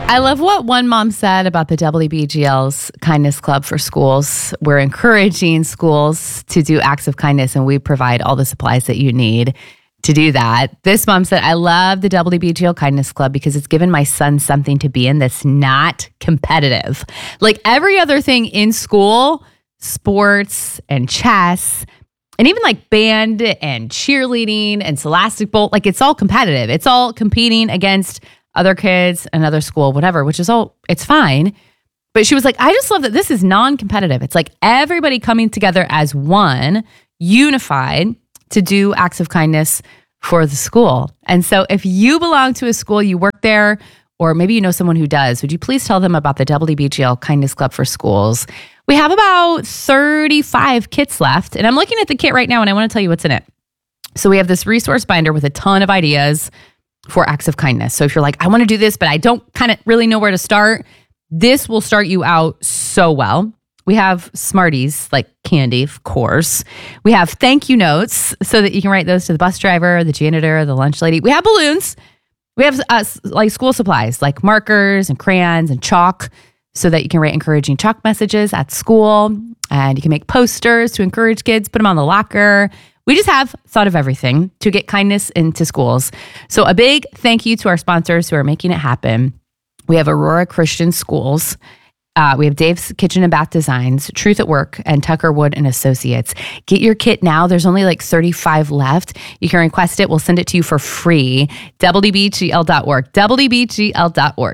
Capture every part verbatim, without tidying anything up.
I love what one mom said about the W B G L's Kindness Club for schools. We're encouraging schools to do acts of kindness, and we provide all the supplies that you need to do that. This mom said, I love the W B G L Kindness Club because it's given my son something to be in that's not competitive. Like every other thing in school, sports and chess, and even like band and cheerleading and Scholastic Bowl, like it's all competitive. It's all competing against other kids, another school, whatever, which is all, it's fine. But she was like, I just love that this is non-competitive. It's like everybody coming together as one, unified, to do acts of kindness for the school. And so if you belong to a school, you work there, or maybe you know someone who does, would you please tell them about the W B G L Kindness Club for Schools? We have about thirty-five kits left, and I'm looking at the kit right now, and I want to tell you what's in it. So we have this resource binder with a ton of ideas for acts of kindness. So if you're like, I want to do this, but I don't kind of really know where to start, this will start you out so well. We have Smarties, like candy, of course. We have thank you notes so that you can write those to the bus driver, the janitor, the lunch lady. We have balloons. We have uh, like school supplies, like markers and crayons and chalk, so that you can write encouraging chalk messages at school. And you can make posters to encourage kids, put them on the locker. We just have thought of everything to get kindness into schools. So a big thank you to our sponsors who are making it happen. We have Aurora Christian Schools. Uh, we have Dave's Kitchen and Bath Designs, Truth at Work, and Tucker Wood and Associates. Get your kit now. There's only like thirty-five left. You can request it. We'll send it to you for free. W B G L dot org. W B G L dot org.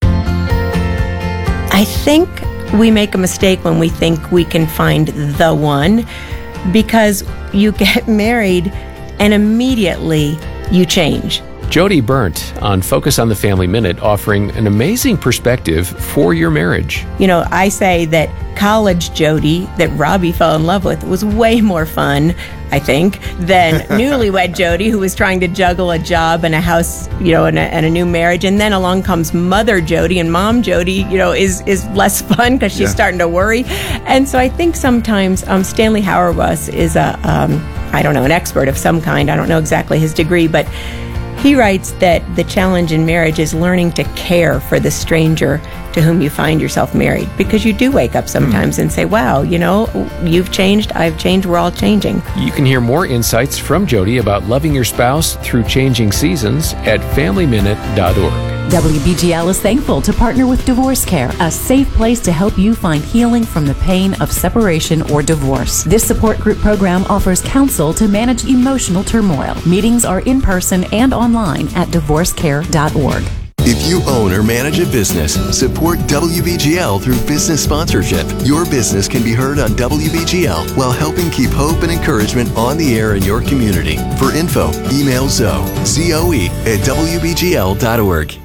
I think we make a mistake when we think we can find the one, because you get married and immediately you change. Jody Burnt on Focus on the Family Minute, offering an amazing perspective for your marriage. You know, I say that college Jody that Robbie fell in love with was way more fun, I think, than newlywed Jody, who was trying to juggle a job and a house, you know, and a, and a new marriage. And then along comes mother Jody, and mom Jody, you know, is is less fun because she's yeah. starting to worry. And so I think sometimes um, Stanley Hauerwas is a, um, I don't know, an expert of some kind. I don't know exactly his degree, but he writes that the challenge in marriage is learning to care for the stranger to whom you find yourself married, because you do wake up sometimes mm. and say, wow, you know, you've changed, I've changed, we're all changing. You can hear more insights from Jody about loving your spouse through changing seasons at family minute dot org. W B G L is thankful to partner with Divorce Care, a safe place to help you find healing from the pain of separation or divorce. This support group program offers counsel to manage emotional turmoil. Meetings are in person and online at divorce care dot org. If you own or manage a business, support W B G L through business sponsorship. Your business can be heard on W B G L while helping keep hope and encouragement on the air in your community. For info, email Zoe, Z O E, at W B G L dot org.